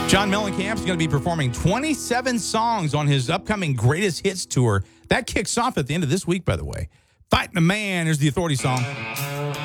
John Mellencamp is going to be performing 27 songs on his upcoming Greatest Hits tour. That kicks off at the end of this week, by the way. Fighting the Man is the Authority song.